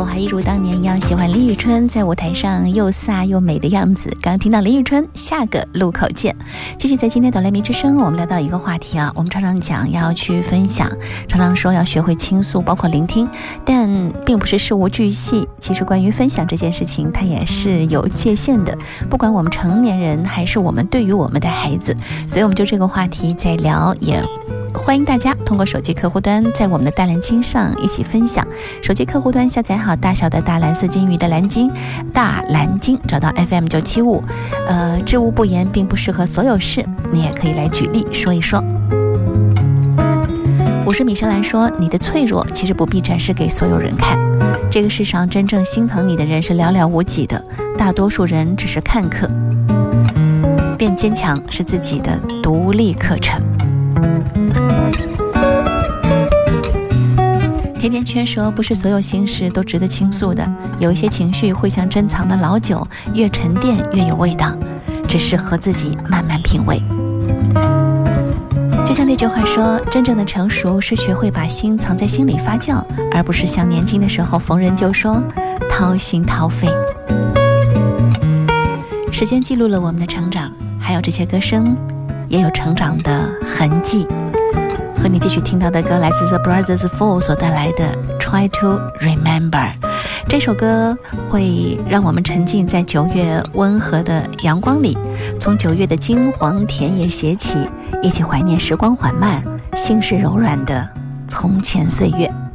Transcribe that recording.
还一如当年一样喜欢林宇春在舞台上又飒又美的样子。刚刚听到林宇春，下个路口见。继续在今天哆来咪之声，我们聊到一个话题啊，我们常常讲要去分享，常常说要学会倾诉，包括聆听，但并不是事无巨细。其实关于分享这件事情，它也是有界限的，不管我们成年人还是我们对于我们的孩子。所以我们就这个话题在聊，也欢迎大家通过手机客户端在我们的大蓝鲸上一起分享。手机客户端下载好大小的大蓝色金鱼的蓝鲸，大蓝鲸找到 FM975。知无不言并不适合所有事，你也可以来举例说一说。我是米莎兰说，你的脆弱其实不必展示给所有人看。这个世上真正心疼你的人是寥寥无几的，大多数人只是看客。变坚强是自己的独立课程。甜甜圈说，不是所有心事都值得倾诉的，有一些情绪会像珍藏的老酒，越沉淀越有味道，只适合自己慢慢品味。就像那句话说，真正的成熟是学会把心藏在心里发酵，而不是像年轻的时候逢人就说掏心掏肺。时间记录了我们的成长，还有这些歌声也有成长的痕迹。和你继续听到的歌来自 The Brothers Four 所带来的 Try to Remember。 这首歌会让我们沉浸在9月温和的阳光里，从9月的金黄田野写起，一起怀念时光缓慢、心是柔软的从前岁月。